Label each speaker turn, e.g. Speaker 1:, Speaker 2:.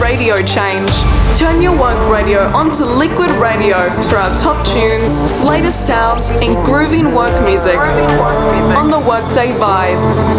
Speaker 1: radio change. Turn your work radio onto Liquid Radio for our top tunes, latest sounds, and grooving work music on the Workday Vibe.